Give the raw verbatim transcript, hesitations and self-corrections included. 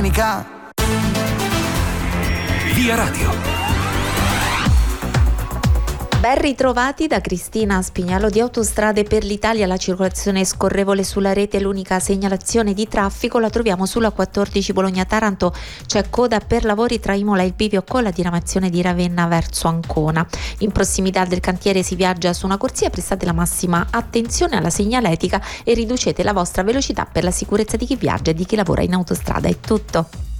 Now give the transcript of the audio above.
domenica. Via Radio. Ben ritrovati da Cristina Spignalo di Autostrade per l'Italia. La circolazione è scorrevole sulla rete, l'unica segnalazione di traffico la troviamo sulla quattordici Bologna-Taranto, c'è coda per lavori tra Imola e il Bivio con la diramazione di Ravenna verso Ancona. In prossimità del cantiere si viaggia su una corsia, prestate la massima attenzione alla segnaletica e riducete la vostra velocità per la sicurezza di chi viaggia e di chi lavora in autostrada. È tutto.